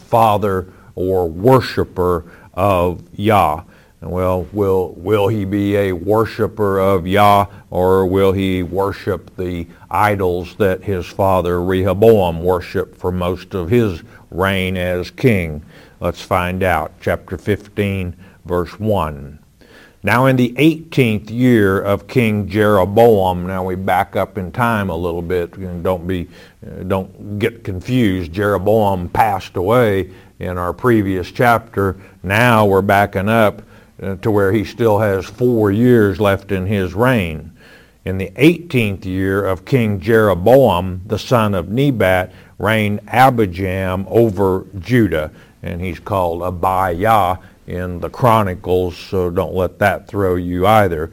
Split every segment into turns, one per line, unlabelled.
father or worshiper of Yah. Well, will he be a worshiper of Yah, or will he worship the idols that his father Rehoboam worshiped for most of his reign as king? Let's find out. Chapter 15, verse 1. Now in the 18th year of King Jeroboam, now we back up in time a little bit, and don't get confused. Jeroboam passed away in our previous chapter. Now we're backing up to where he still has 4 years left in his reign. In the 18th year of King Jeroboam, the son of Nebat, reigned Abijam over Judah, and he's called Abiah in the Chronicles, so don't let that throw you either.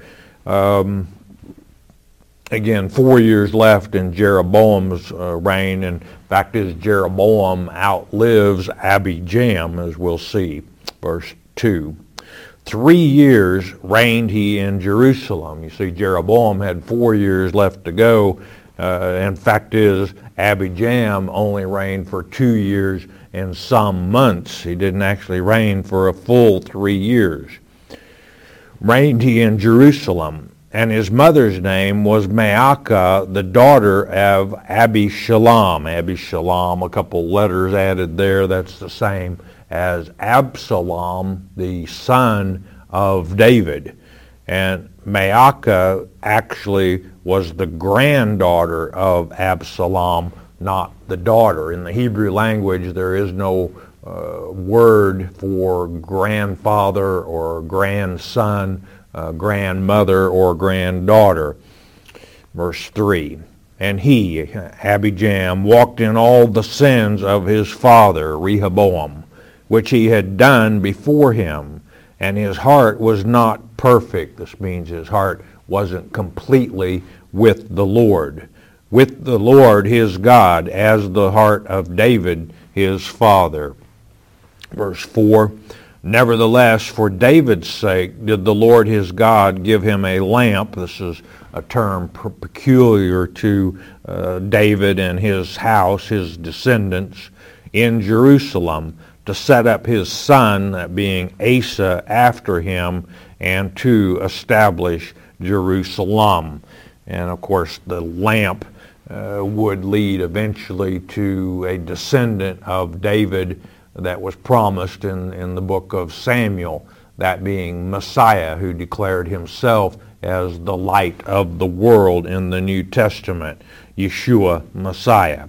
Again, 4 years left in Jeroboam's reign. In fact, is Jeroboam outlives Abijam, as we'll see. Verse 2. 3 years reigned he in Jerusalem. You see, Jeroboam had 4 years left to go. In fact, Abijam only reigned for 2 years and some months. He didn't actually reign for a full 3 years. Reigned he in Jerusalem, and his mother's name was Maacah, the daughter of Abishalom. Abishalom, a couple letters added there, that's the same as Absalom, the son of David. And Maacah actually was the granddaughter of Absalom, not the daughter. In the Hebrew language, there is no word for grandfather or grandson, grandmother or granddaughter. Verse 3. And he, Abijam, walked in all the sins of his father Rehoboam, which he had done before him, and his heart was not perfect. This means his heart wasn't completely with the Lord his God, as the heart of David his father. Verse 4, nevertheless, for David's sake did the Lord his God give him a lamp. This is a term peculiar to David and his house, his descendants, in Jerusalem, to set up his son, that being Asa, after him, and to establish Jerusalem. And of course the lamp would lead eventually to a descendant of David that was promised in the book of Samuel, that being Messiah, who declared himself as the light of the world in the New Testament, Yeshua, Messiah.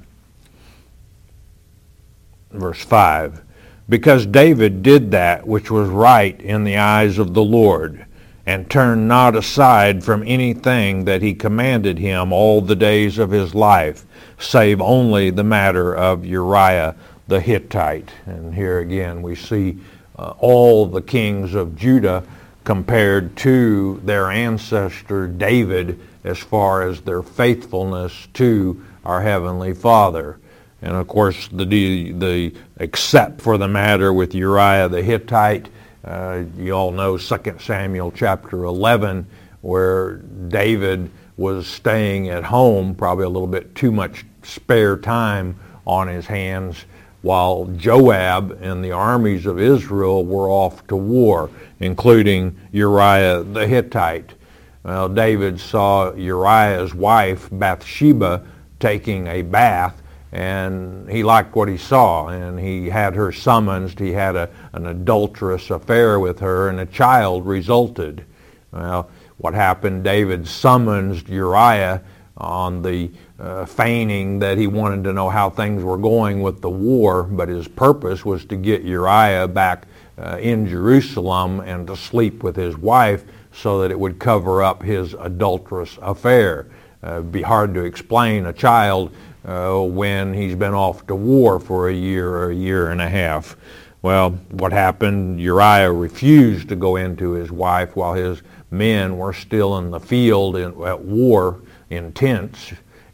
Verse 5, because David did that which was right in the eyes of the Lord, and turned not aside from anything that he commanded him all the days of his life, save only the matter of Uriah the Hittite. And here again we see all the kings of Judah compared to their ancestor David as far as their faithfulness to our Heavenly Father. And of course, the except for the matter with Uriah the Hittite, you all know 2 Samuel chapter 11, where David was staying at home, probably a little bit too much spare time on his hands, while Joab and the armies of Israel were off to war, including Uriah the Hittite. Well, David saw Uriah's wife, Bathsheba, taking a bath, and he liked what he saw, and he had her summoned. He had an adulterous affair with her, and a child resulted. Well, what happened? David summons Uriah on the feigning that he wanted to know how things were going with the war, but his purpose was to get Uriah back in Jerusalem and to sleep with his wife so that it would cover up his adulterous affair. It'd be hard to explain a child when he's been off to war for a year or a year and a half. Well, what happened? Uriah refused to go into his wife while his men were still in the field at war in tents.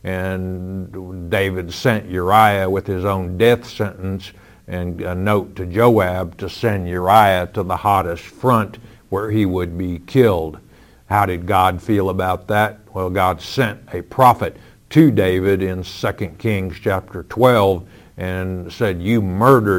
And David sent Uriah with his own death sentence and a note to Joab to send Uriah to the hottest front where he would be killed. How did God feel about that? Well, God sent a prophet to David in 2 Kings chapter 12 and said, you murdered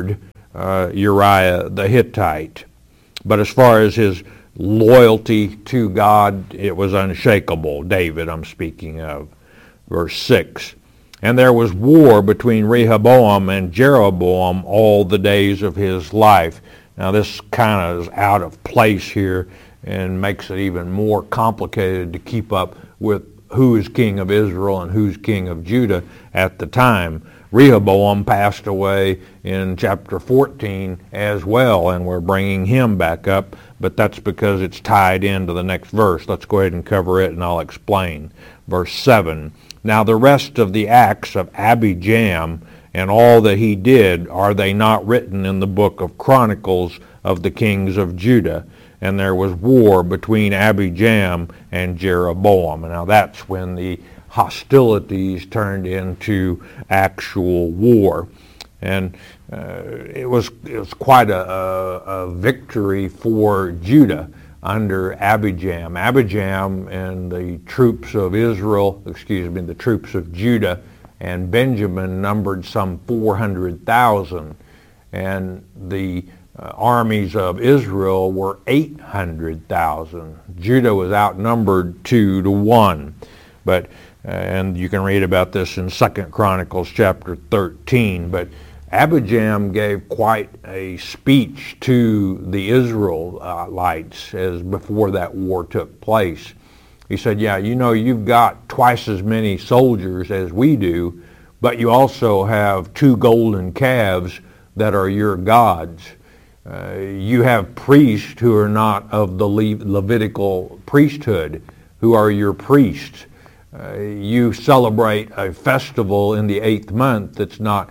Uriah the Hittite. But as far as his loyalty to God, it was unshakable. David, I'm speaking of. Verse 6. And there was war between Rehoboam and Jeroboam all the days of his life. Now this kind of is out of place here and makes it even more complicated to keep up with who is king of Israel and who's king of Judah at the time. Rehoboam passed away in chapter 14 as well, and we're bringing him back up, but that's because it's tied into the next verse. Let's go ahead and cover it, and I'll explain. Verse 7, Now the rest of the acts of Abijam and all that he did, are they not written in the book of Chronicles of the kings of Judah? And there was war between Abijam and Jeroboam. Now that's when the hostilities turned into actual war. And it was quite a victory for Judah under Abijam. Abijam and the troops of the troops of Judah and Benjamin numbered some 400,000. And the armies of Israel were 800,000. Judah was outnumbered 2-1. But and you can read about this in 2 Chronicles chapter 13. But Abijam gave quite a speech to the Israelites as before that war took place. He said, yeah, you've got twice as many soldiers as we do, but you also have 2 golden calves that are your gods. You have priests who are not of the Levitical priesthood, who are your priests. You celebrate a festival in the 8th month that's not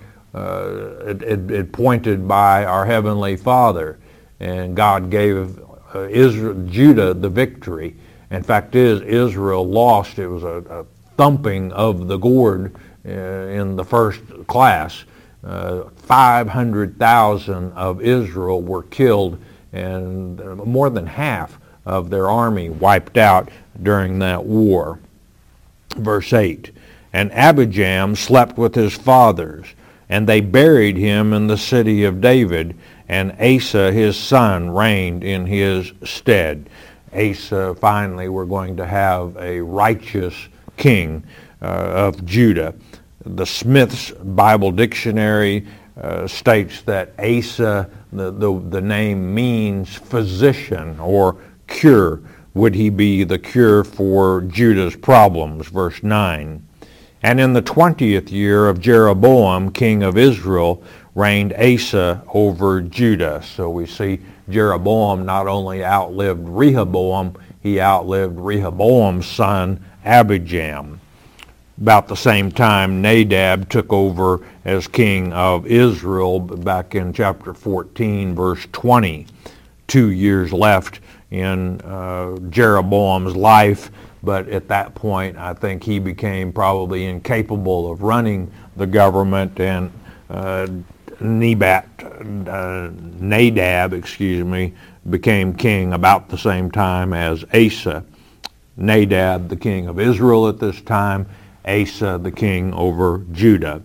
appointed by our Heavenly Father, and God gave Judah the victory. In fact, Israel lost. It was a thumping of the gourd in the first class. 500,000 of Israel were killed, and more than half of their army wiped out during that war. Verse 8, And Abijam slept with his fathers, and they buried him in the city of David, and Asa his son reigned in his stead. Asa, finally, we're going to have a righteous king of Judah. The Smith's Bible Dictionary states that Asa, the name means physician or cure. Would he be the cure for Judah's problems? Verse 9. And in the 20th year of Jeroboam, king of Israel, reigned Asa over Judah. So we see Jeroboam not only outlived Rehoboam, he outlived Rehoboam's son Abijam. About the same time, Nadab took over as king of Israel back in chapter 14, verse 20. 2 years left in Jeroboam's life, but at that point I think he became probably incapable of running the government, and Nadab became king about the same time as Asa. Nadab the king of Israel at this time, Asa the king over Judah.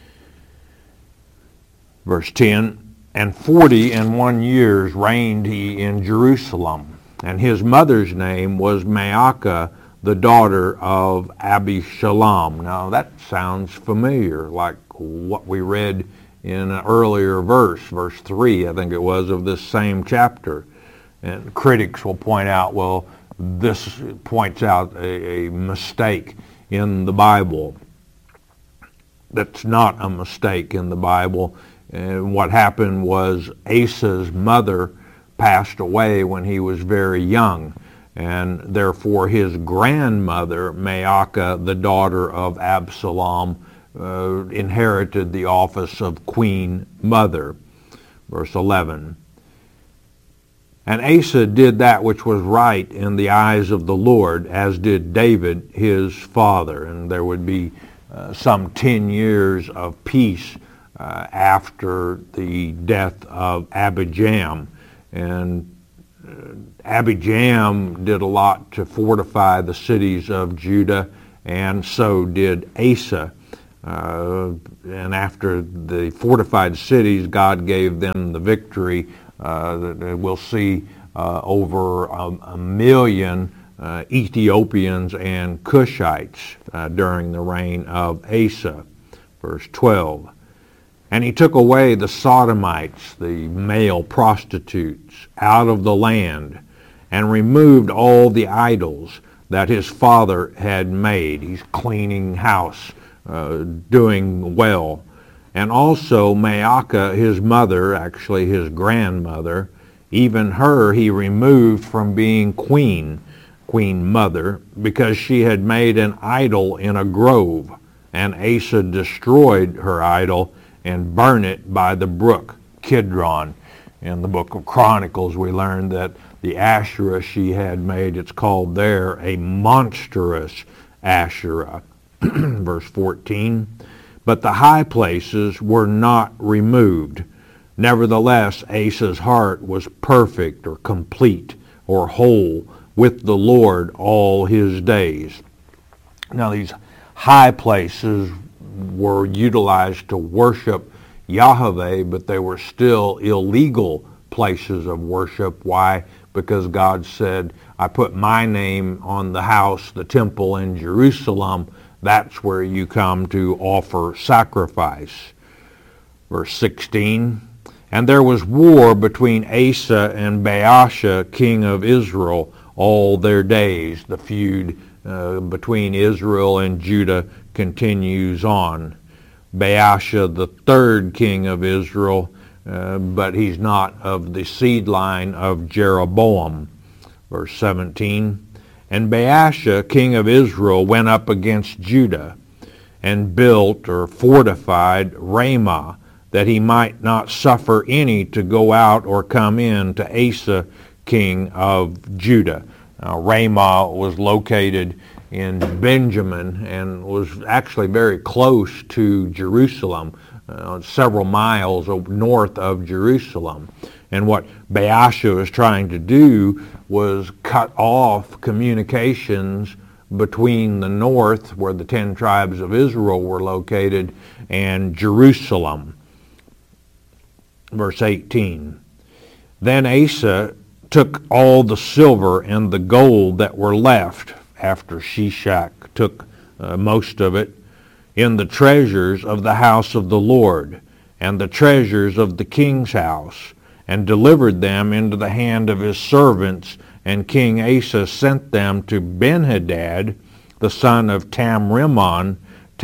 Verse 10, And 41 years reigned he in Jerusalem, and his mother's name was Maacah, the daughter of Abishalom. Now that sounds familiar, like what we read in an earlier verse 3, I think it was, of this same chapter. And critics will point out, well, this points out a mistake in the Bible. That's not a mistake in the Bible. And what happened was Asa's mother passed away when he was very young, and therefore his grandmother, Maacah, the daughter of Absalom, inherited the office of queen mother. Verse 11. And Asa did that which was right in the eyes of the Lord, as did David his father. And there would be some 10 years of peace after the death of Abijam. And Abijam did a lot to fortify the cities of Judah, and so did Asa. and after the fortified cities, God gave them the victory. We'll see over a million Ethiopians and Cushites during the reign of Asa. Verse 12. And he took away the Sodomites, the male prostitutes, out of the land, and removed all the idols that his father had made. He's cleaning house, doing well. And also Maacah, his mother, actually his grandmother, even her he removed from being queen mother, because she had made an idol in a grove. And Asa destroyed her idol and burned it by the brook Kidron. In the book of Chronicles, we learn that the Asherah she had made, it's called there a monstrous Asherah. Verse 14, but the high places were not removed. Nevertheless, Asa's heart was perfect or complete or whole with the Lord all his days. Now these high places were utilized to worship Yahweh, but they were still illegal places of worship. Why? Because God said, I put my name on the house, the temple in Jerusalem. That's where you come to offer sacrifice. Verse 16, and there was war between Asa and Baasha, king of Israel, all their days. The feud between Israel and Judah continues on. Baasha, the third king of Israel, but he's not of the seed line of Jeroboam. Verse 17, and Baasha, king of Israel, went up against Judah and built or fortified Ramah, that he might not suffer any to go out or come in to Asa, king of Judah. Now, Ramah was located in Benjamin and was actually very close to Jerusalem, several miles north of Jerusalem. And what Baasha was trying to do was cut off communications between the north, where the 10 tribes of Israel were located, and Jerusalem. Verse 18, then Asa took all the silver and the gold that were left, after Shishak took most of it, in the treasures of the house of the Lord, and the treasures of the king's house, and delivered them into the hand of his servants. And King Asa sent them to Benhadad, the son of Tabrimon,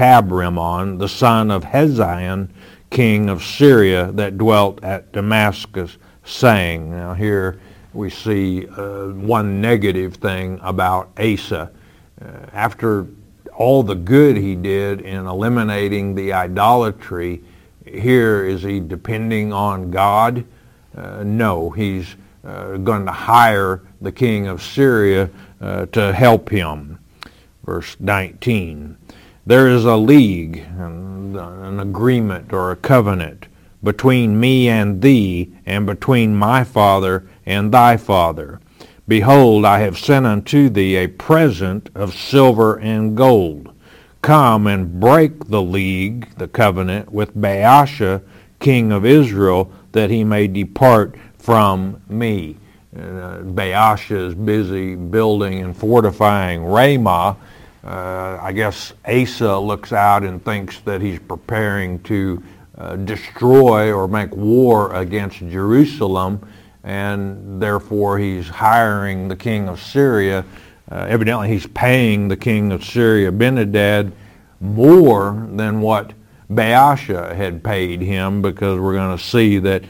the son of Hezion, king of Syria, that dwelt at Damascus, saying. Now here we see one negative thing about Asa. After all the good he did in eliminating the idolatry, here is he depending on God? No, he's going to hire the king of Syria to help him. Verse 19, there is a league, an agreement or a covenant between me and thee, and between my father and thy father. Behold, I have sent unto thee a present of silver and gold. Come and break the league, the covenant, with Baasha, king of Israel, that he may depart from me. Baasha is busy building and fortifying Ramah. I guess Asa looks out and thinks that he's preparing to destroy or make war against Jerusalem, and therefore he's hiring the king of Syria. Evidently he's paying the king of Syria, Benhadad, more than what Baasha had paid him, because we're going to see that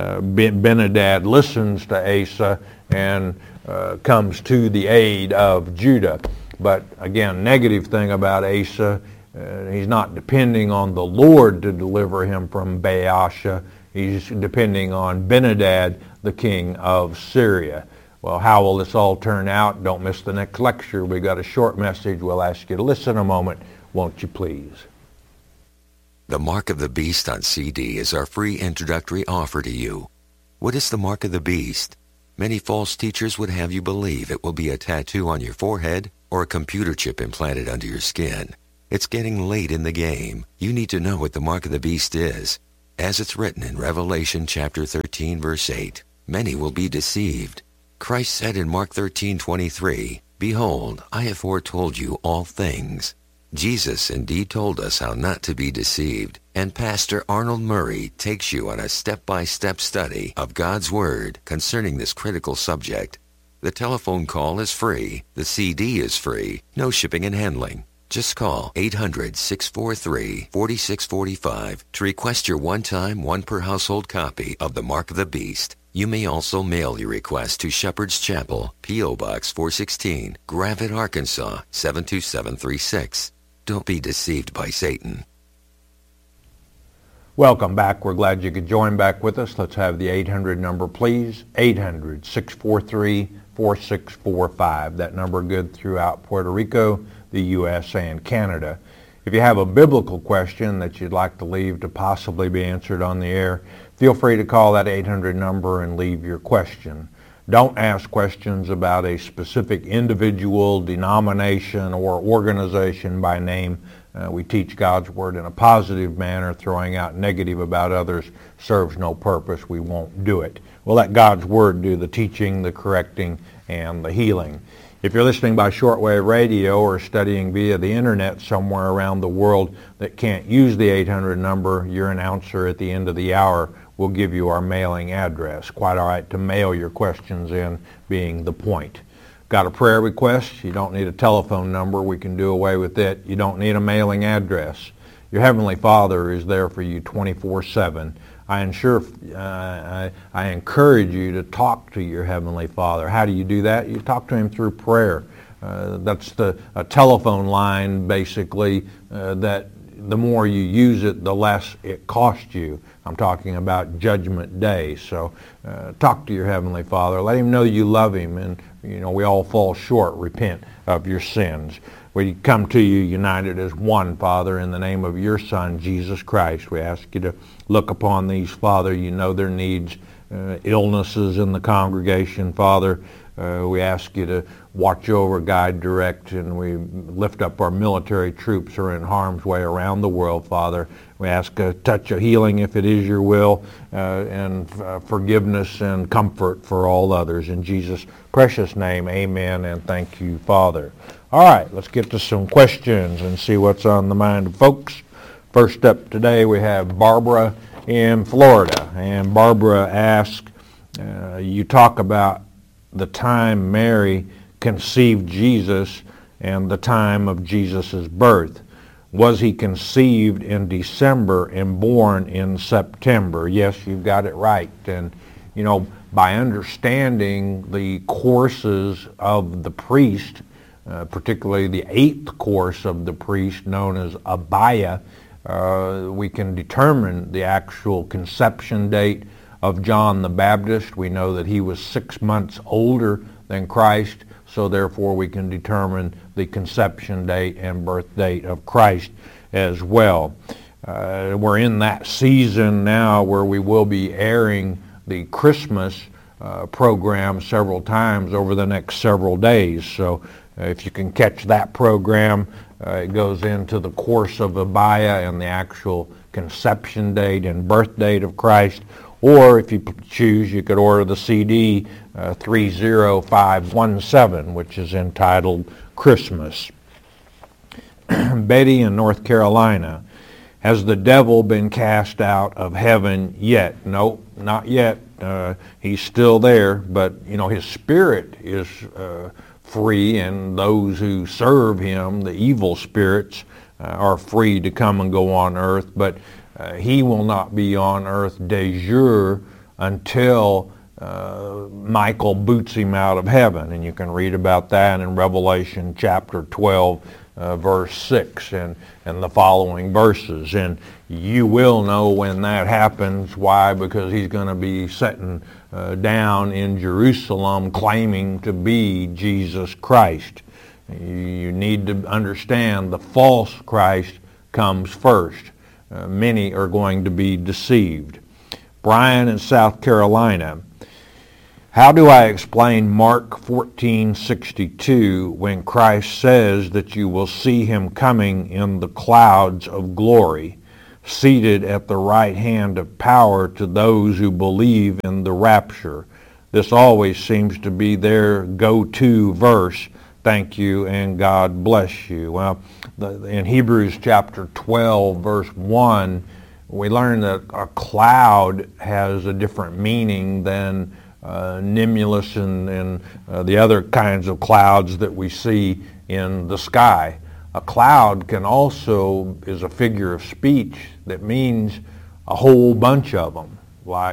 Benhadad listens to Asa and comes to the aid of Judah. But again, negative thing about Asa, he's not depending on the Lord to deliver him from Baasha. He's depending on Benhadad, the king of Syria. Well, how will this all turn out? Don't miss the next lecture. We've got a short message. We'll ask you to listen a moment. Won't you please?
The Mark of the Beast on CD is our free introductory offer to you. What is the Mark of the Beast? Many false teachers would have you believe it will be a tattoo on your forehead or a computer chip implanted under your skin. It's getting late in the game. You need to know what the mark of the beast is. As it's written in Revelation chapter 13, verse 8, many will be deceived. Christ said in Mark 13:23, "Behold, I have foretold you all things." Jesus indeed told us how not to be deceived, and Pastor Arnold Murray takes you on a step-by-step study of God's Word concerning this critical subject. The telephone call is free. The CD is free. No shipping and handling. Just call 800-643-4645 to request your one-time, one-per-household copy of The Mark of the Beast. You may also mail your request to Shepherd's Chapel, P.O. Box 416, Gravette, Arkansas 72736. Don't be deceived by Satan.
Welcome back. We're glad you could join back with us. Let's have the 800 number, please. 800-643-4645. That number good throughout Puerto Rico, the U.S., and Canada. If you have a biblical question that you'd like to leave to possibly be answered on the air, feel free to call that 800 number and leave your question. Don't ask questions about a specific individual, denomination, or organization by name. We teach God's Word in a positive manner. Throwing out negative about others serves no purpose. We won't do it. We'll let God's Word do the teaching, the correcting, and the healing. If you're listening by shortwave radio or studying via the internet somewhere around the world that can't use the 800 number, your announcer at the end of the hour will give you our mailing address. Quite all right to mail your questions in, being the point. Got a prayer request? You don't need a telephone number. We can do away with it. You don't need a mailing address. Your Heavenly Father is there for you 24/7. I encourage you to talk to your Heavenly Father. How do you do that? You talk to Him through prayer. That's a telephone line, basically, that the more you use it, the less it costs you. I'm talking about Judgment Day. So talk to your Heavenly Father. Let Him know you love Him, and we all fall short. Repent of your sins. We come to you united as one, Father, in the name of your Son, Jesus Christ. We ask you to look upon these, Father. You know their needs, illnesses in the congregation, Father. We ask you to watch over, guide, direct, and we lift up our military troops who are in harm's way around the world, Father. We ask a touch of healing if it is your will, and forgiveness and comfort for all others. In Jesus' precious name, amen, and thank you, Father. All right, let's get to some questions and see what's on the mind of folks. First up today, we have Barbara in Florida. And Barbara asks, you talk about the time Mary conceived Jesus and the time of Jesus' birth. Was he conceived in December and born in September? Yes, you've got it right. And, by understanding the courses of the priest, particularly the 8th course of the priest known as Abaya, we can determine the actual conception date of John the Baptist. We know that he was 6 months older than Christ, so therefore we can determine the conception date and birth date of Christ as well. We're in that season now where we will be airing the Christmas program several times over the next several days. So if you can catch that program, it goes into the course of Abaya and the actual conception date and birth date of Christ. Or if you choose, you could order the CD 30517, which is entitled Christmas. Betty in North Carolina. Has the devil been cast out of heaven yet? No, not yet. He's still there, but his spirit is free, and those who serve him, the evil spirits, are free to come and go on earth, but he will not be on earth de jure until Michael boots him out of heaven. And you can read about that in Revelation chapter 12, verse 6 and the following verses. And you will know when that happens. Why? Because he's going to be sitting down in Jerusalem claiming to be Jesus Christ. You need to understand the false Christ comes first. Many are going to be deceived. Brian in South Carolina. How do I explain Mark 14:62 when Christ says that you will see him coming in the clouds of glory, seated at the right hand of power to those who believe in the rapture? This always seems to be their go-to verse. Thank you and God bless you. Well, in Hebrews chapter 12, verse 1, we learn that a cloud has a different meaning than nimulus and the other kinds of clouds that we see in the sky. A cloud can also is a figure of speech that means a whole bunch of them. Like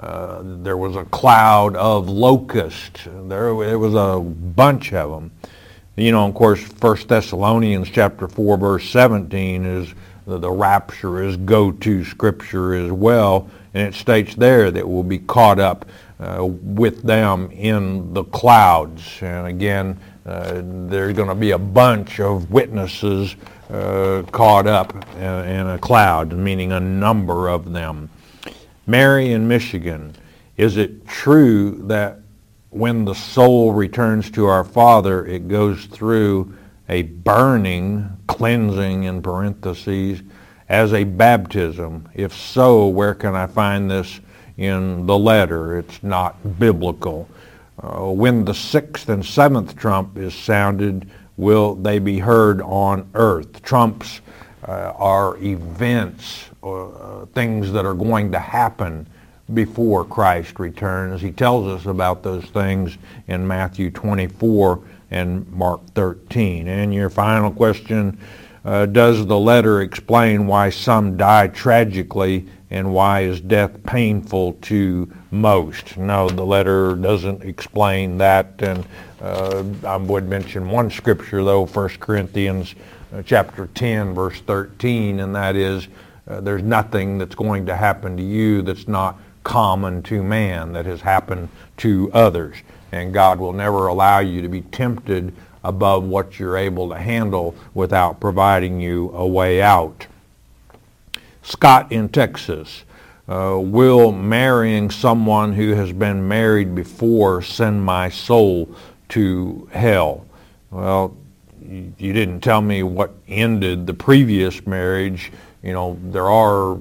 there was a cloud of locusts. There was a bunch of them. You know, of course, 1 Thessalonians chapter 4, verse 17 is the rapture is go-to scripture as well, and it states there that we'll be caught up with them in the clouds. And again, there's going to be a bunch of witnesses caught up in a cloud, meaning a number of them. Mary in Michigan, is it true that when the soul returns to our Father, it goes through a burning, cleansing in parentheses, as a baptism? If so, where can I find this in the letter? It's not biblical. When the sixth and seventh trump is sounded, will they be heard on earth? Trumps are events, things that are going to happen before Christ returns. He tells us about those things in Matthew 24 and Mark 13. And your final question, does the letter explain why some die tragically and why is death painful to most? No, the letter doesn't explain that. And I would mention one scripture, though, 1 Corinthians chapter 10, verse 13, and that is, there's nothing that's going to happen to you that's not common to man, that has happened to others. And God will never allow you to be tempted above what you're able to handle without providing you a way out. Scott in Texas, will marrying someone who has been married before send my soul to hell? Well, you didn't tell me what ended the previous marriage. You know, there are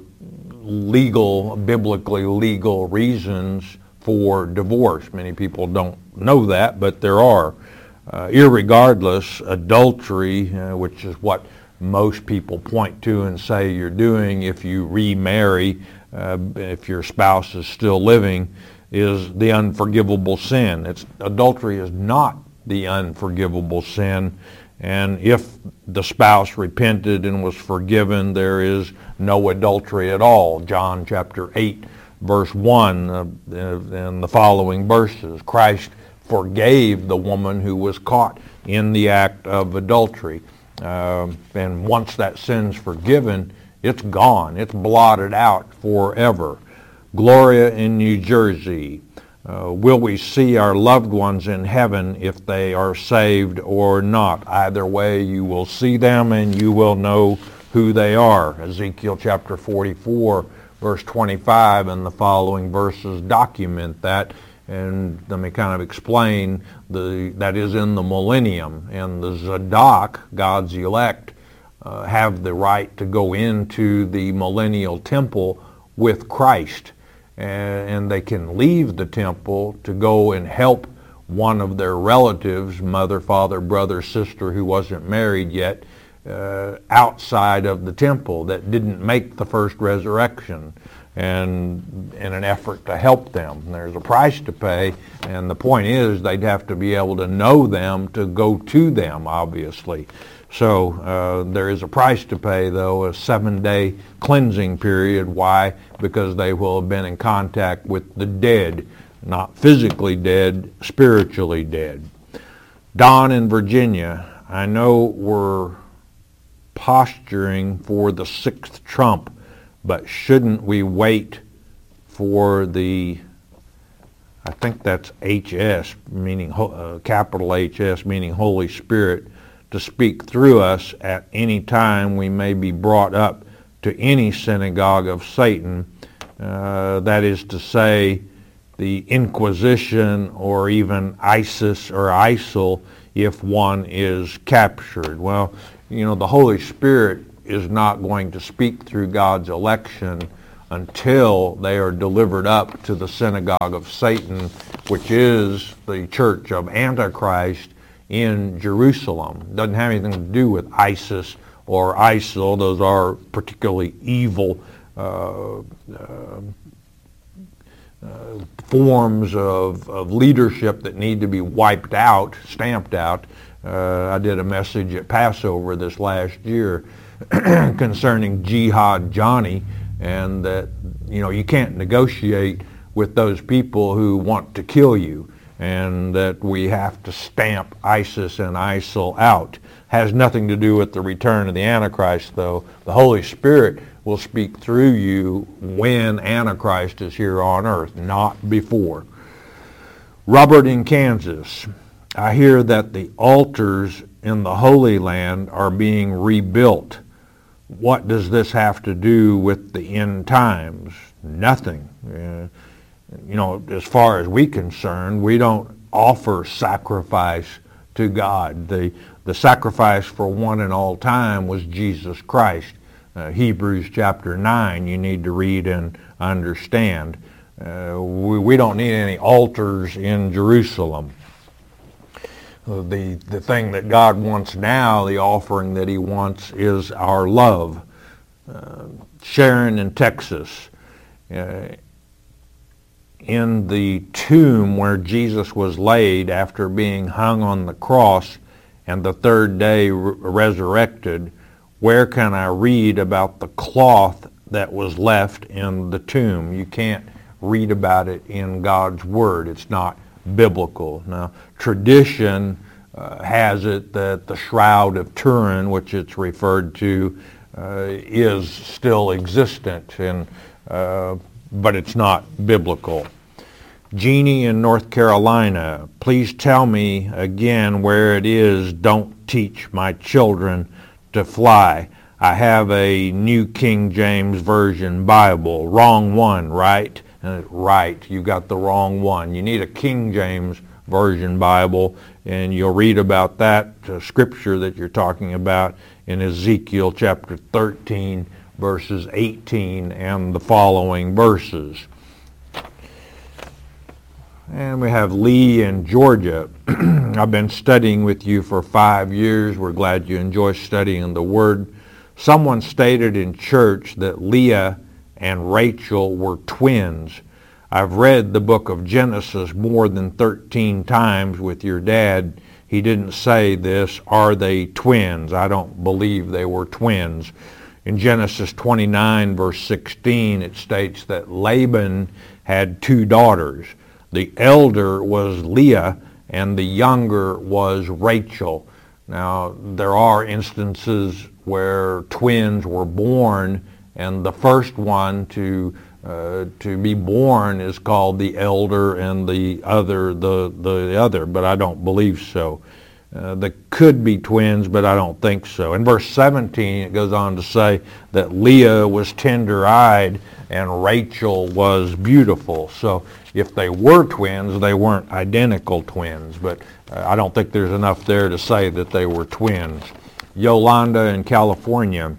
biblically legal reasons for divorce. Many people don't know that, but there are. Irregardless, adultery, which is what most people point to and say you're doing if you remarry, if your spouse is still living, is the unforgivable sin. Adultery is not the unforgivable sin. And if the spouse repented and was forgiven, there is no adultery at all. John chapter 8, verse 1 and the following verses. Christ forgave the woman who was caught in the act of adultery. And once that sin's forgiven, it's gone. It's blotted out forever. Gloria in New Jersey. Will we see our loved ones in heaven if they are saved or not? Either way, you will see them and you will know who they are. Ezekiel chapter 44, verse 25 and the following verses document that. And let me kind of explain, that is in the millennium. And the Zadok, God's elect, have the right to go into the millennial temple with Christ. And they can leave the temple to go and help one of their relatives, mother, father, brother, sister who wasn't married yet, outside of the temple that didn't make the first resurrection, and in an effort to help them. There's a price to pay, and the point is they'd have to be able to know them to go to them, obviously. So there is a price to pay, though, a 7-day cleansing period. Why? Because they will have been in contact with the dead, not physically dead, spiritually dead. Don in Virginia, I know we're posturing for the sixth trump, but shouldn't we wait for the, I think that's HS, meaning capital HS, meaning Holy Spirit, to speak through us at any time we may be brought up to any synagogue of Satan, that is to say, the Inquisition or even ISIS or ISIL if one is captured. Well, the Holy Spirit is not going to speak through God's election until they are delivered up to the synagogue of Satan, which is the church of Antichrist in Jerusalem. Doesn't have anything to do with ISIS or ISIL. Those are particularly evil forms of leadership that need to be wiped out, stamped out. I did a message at Passover this last year concerning Jihad Johnny, and that you can't negotiate with those people who want to kill you, and that we have to stamp ISIS and ISIL out. Has nothing to do with the return of the Antichrist, though. The Holy Spirit will speak through you when Antichrist is here on earth, not before. Robert in Kansas. I hear that the altars in the Holy Land are being rebuilt. What does this have to do with the end times? Nothing. As far as we're concerned, we don't offer sacrifice to God. The sacrifice for one and all time was Jesus Christ. Hebrews chapter 9, you need to read and understand. We don't need any altars in Jerusalem. The thing that God wants now, the offering that He wants, is our love. Sharon in Texas, in the tomb where Jesus was laid after being hung on the cross and the third day resurrected, where can I read about the cloth that was left in the tomb? You can't read about it in God's Word. It's not biblical. Now, tradition has it that the Shroud of Turin, which it's referred to, is still existent, but it's not biblical. Jeannie in North Carolina, please tell me again where it is, don't teach my children to fly. I have a New King James Version Bible. Wrong one, right? Right, you got the wrong one. You need a King James Version Bible, and you'll read about that scripture that you're talking about in Ezekiel chapter 13, verses 18 and the following verses. And we have Lee in Georgia. I've been studying with you for 5 years. We're glad you enjoy studying the Word. Someone stated in church that Leah and Rachel were twins. I've read the book of Genesis more than 13 times with your dad. He didn't say this. Are they twins? I don't believe they were twins. In Genesis 29, verse 16, it states that Laban had 2 daughters. The elder was Leah, and the younger was Rachel. Now, there are instances where twins were born, and the first one to be born is called the elder, and the other the other. But I don't believe so. They could be twins, but I don't think so. In verse 17, it goes on to say that Leah was tender-eyed and Rachel was beautiful. So if they were twins, they weren't identical twins, but I don't think there's enough there to say that they were twins. Yolanda in California,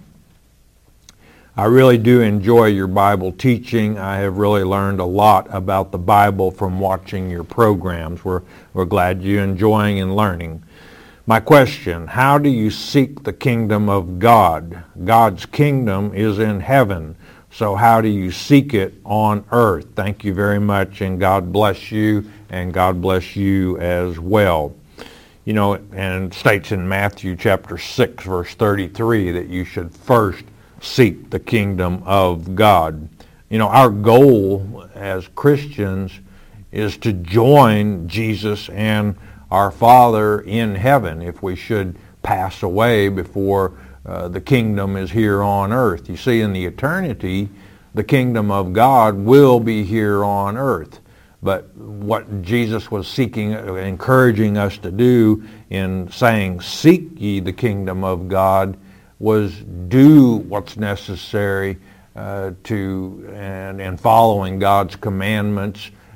I really do enjoy your Bible teaching. I have really learned a lot about the Bible from watching your programs. We're glad you're enjoying and learning. My question, how do you seek the kingdom of God? God's kingdom is in heaven, so how do you seek it on earth? Thank you very much, and God bless you, and God bless you as well. And it states in Matthew chapter 6, verse 33, that you should first seek the kingdom of God. Our goal as Christians is to join Jesus and our Father in heaven if we should pass away before the kingdom is here on earth. You see, in the eternity, the kingdom of God will be here on earth. But what Jesus was seeking, encouraging us to do in saying, seek ye the kingdom of God, was do what's necessary and following God's commandments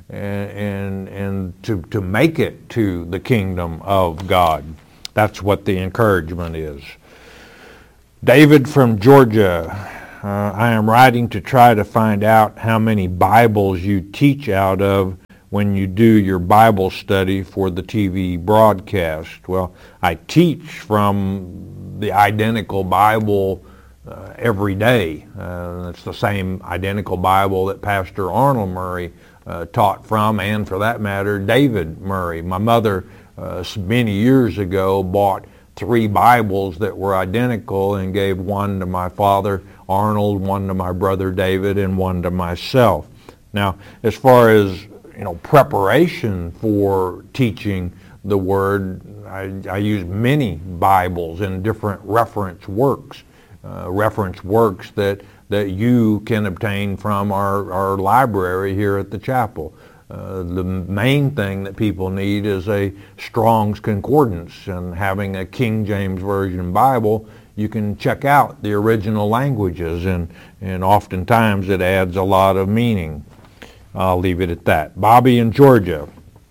and to make it to the kingdom of God. That's what the encouragement is. David from Georgia, I am writing to try to find out how many Bibles you teach out of when you do your Bible study for the TV broadcast. Well, I teach from the identical Bible every day. It's the same identical Bible that Pastor Arnold Murray taught from, and for that matter, David Murray. My mother, many years ago, bought 3 Bibles that were identical and gave one to my father Arnold, one to my brother David, and one to myself. Now, as far as preparation for teaching the Word, I use many Bibles in different reference works that you can obtain from our library here at the chapel. The main thing that people need is a Strong's Concordance, and having a King James Version Bible, you can check out the original languages, and oftentimes it adds a lot of meaning. I'll leave it at that. Bobby in Georgia.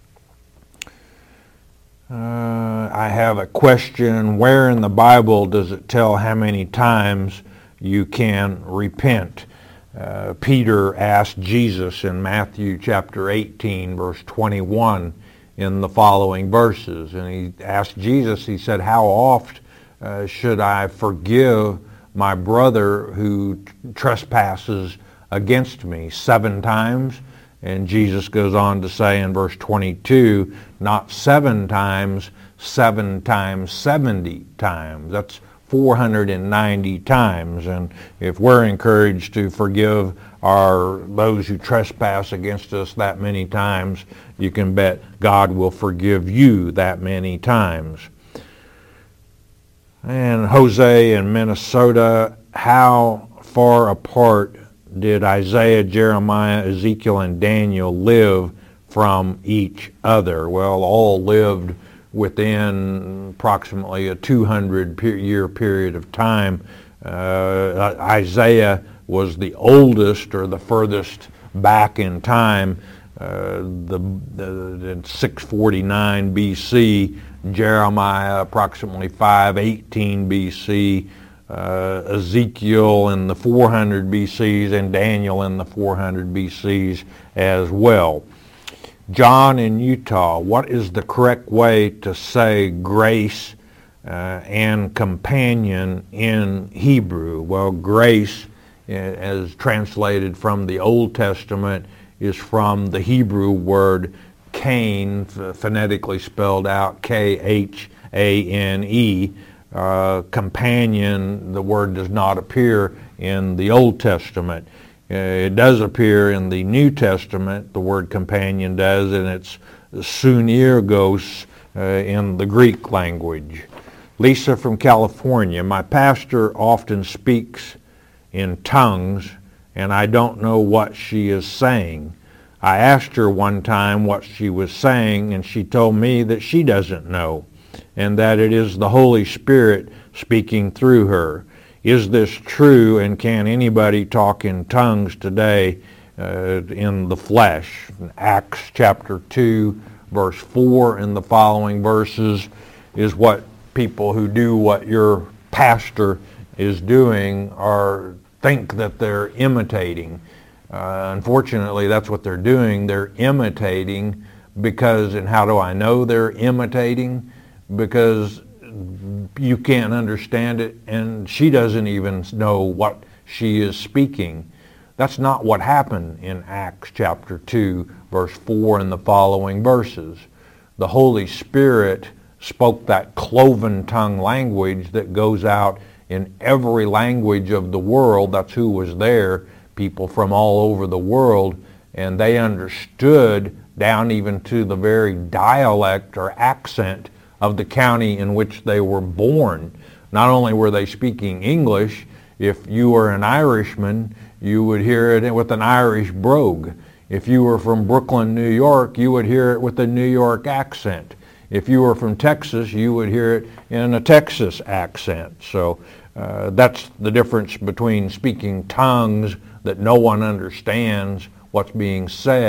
I have a question. Where in the Bible does it tell how many times you can repent? Peter asked Jesus in Matthew chapter 18, verse 21, in the following verses. And he asked Jesus, he said, how oft should I forgive my brother who trespasses against me? 7 times? And Jesus goes on to say in verse 22, not 7 times, 7 times 70 times. That's 490 times. And if we're encouraged to forgive those who trespass against us that many times, you can bet God will forgive you that many times. And Jose in Minnesota, how far apart did Isaiah, Jeremiah, Ezekiel, and Daniel live from each other? Well, all lived within approximately a 200-year period of time. Isaiah was the oldest or the furthest back in time, in 649 BC, Jeremiah approximately 518 BC, Ezekiel in the 400 BCs, and Daniel in the 400 BCs as well. John in Utah, what is the correct way to say grace and companion in Hebrew? Well, grace, as translated from the Old Testament, is from the Hebrew word Cain, phonetically spelled out Khane. Companion, the word does not appear in the Old Testament. It does appear in the New Testament, the word companion does, and it's sunergos in the Greek language. Lisa from California, my pastor often speaks in tongues, and I don't know what she is saying. I asked her one time what she was saying, and she told me that she doesn't know, and that it is the Holy Spirit speaking through her. Is this true, and can anybody talk in tongues today in the flesh? Acts chapter 2, verse 4 and the following verses is what people who do what your pastor is doing think that they're imitating. Unfortunately, that's what they're doing. They're imitating because, and how do I know they're imitating? Because you can't understand it, and she doesn't even know what she is speaking. That's not what happened in Acts chapter 2, verse 4 and the following verses. The Holy Spirit spoke that cloven tongue language that goes out in every language of the world. That's who was there, people from all over the world, and they understood down even to the very dialect or accent of the county in which they were born. Not only were they speaking English, if you were an Irishman, you would hear it with an Irish brogue. If you were from Brooklyn, New York, you would hear it with a New York accent. If you were from Texas, you would hear it in a Texas accent. So that's the difference between speaking tongues that no one understands what's being said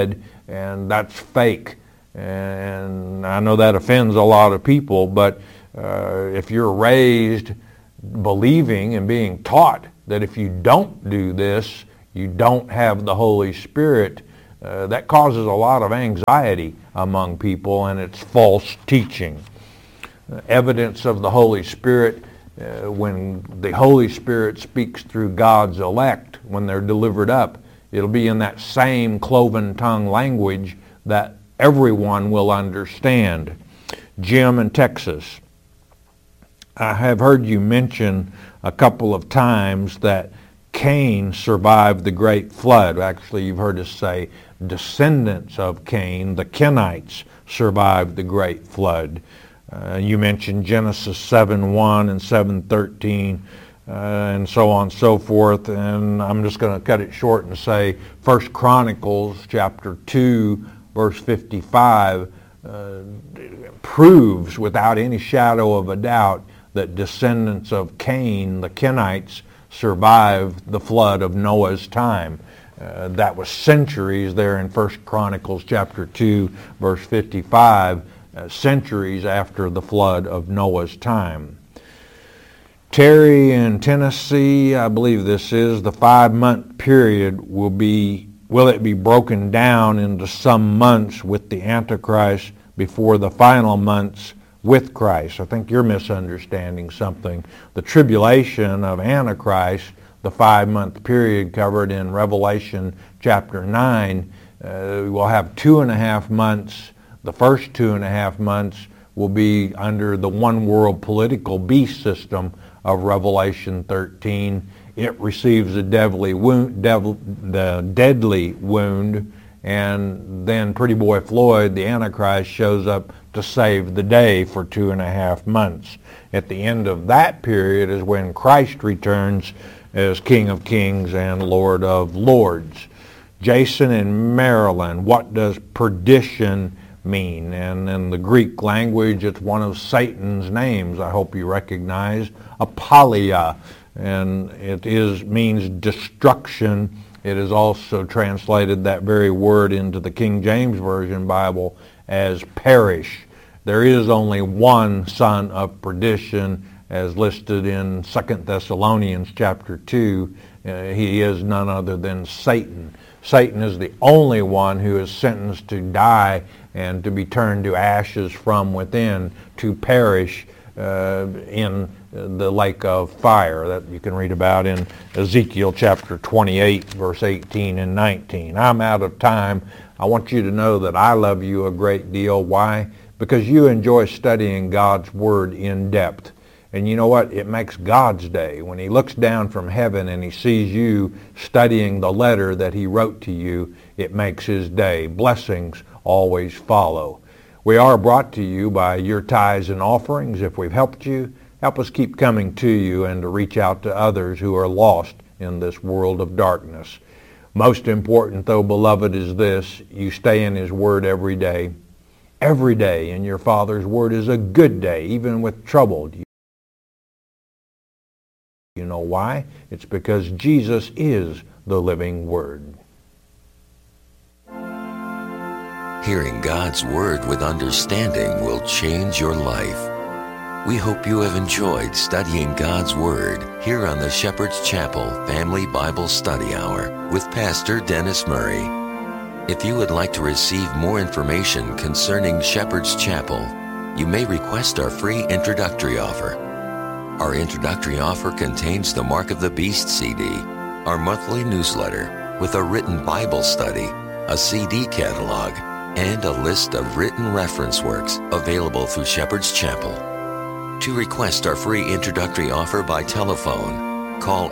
and that's fake. And I know that offends a lot of people, but if you're raised believing and being taught that if you don't do this, you don't have the Holy Spirit, that causes a lot of anxiety among people, and it's false teaching. Evidence of the Holy Spirit, when the Holy Spirit speaks through God's elect, when they're delivered up, it'll be in that same cloven tongue language that everyone will understand. Jim in Texas, I have heard you mention a couple of times that Cain survived the great flood. Actually, you've heard us say descendants of Cain, the Kenites, survived the great flood. You mentioned Genesis 7:1 and 7:13, and so on and so forth. And I'm just going to cut it short and say 1 Chronicles chapter 2, verse 55 proves without any shadow of a doubt that descendants of Cain, the Kenites, survived the flood of Noah's time. That was centuries there in 1 Chronicles chapter 2, verse 55, centuries after the flood of Noah's time. Terry in Tennessee, I believe this is, the 5-month period will it be broken down into some months with the Antichrist before the final months with Christ? I think you're misunderstanding something. The tribulation of Antichrist, the 5-month period covered in Revelation chapter 9, will have 2.5 months. The first 2.5 months will be under the one world political beast system of Revelation 13. It receives the deadly wound, and then Pretty Boy Floyd, the Antichrist, shows up to save the day for 2.5 months. At the end of that period is when Christ returns as King of Kings and Lord of Lords. Jason in Maryland, what does perdition mean? And in the Greek language, it's one of Satan's names, I hope you recognize, apolia, and it means destruction. It is also translated, that very word, into the King James Version Bible as perish. There is only one son of perdition, as listed in 2 Thessalonians chapter 2. He is none other than Satan. Satan is the only one who is sentenced to die and to be turned to ashes from within, to perish in the lake of fire that you can read about in Ezekiel chapter 28, verse 18 and 19. I'm out of time. I want you to know that I love you a great deal. Why? Because you enjoy studying God's Word in depth. And you know what? It makes God's day. When He looks down from heaven and He sees you studying the letter that He wrote to you, it makes His day. Blessings always follow. We are brought to you by your tithes and offerings. If we've helped you, help us keep coming to you and to reach out to others who are lost in this world of darkness. Most important, though, beloved, is this: you stay in His Word every day. Every day in your Father's Word is a good day, even with trouble. You know why? It's because Jesus is the living Word.
Hearing God's Word with understanding will change your life. We hope you have enjoyed studying God's Word here on the Shepherd's Chapel Family Bible Study Hour with Pastor Dennis Murray. If you would like to receive more information concerning Shepherd's Chapel, you may request our free introductory offer. Our introductory offer contains the Mark of the Beast CD, our monthly newsletter with a written Bible study, a CD catalog, and a list of written reference works available through Shepherd's Chapel. To request our free introductory offer by telephone, call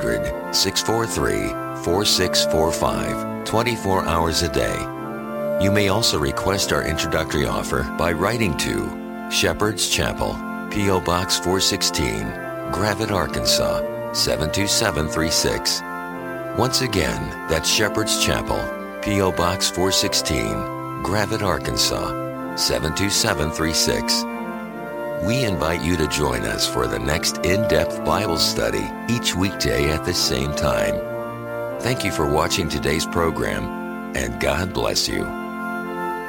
800-643-4645, 24 hours a day. You may also request our introductory offer by writing to Shepherd's Chapel, P.O. Box 416, Gravette, Arkansas, 72736. Once again, that's Shepherd's Chapel, P.O. Box 416, Gravette, Arkansas, 72736. We invite you to join us for the next in-depth Bible study each weekday at the same time. Thank you for watching today's program, and God bless you.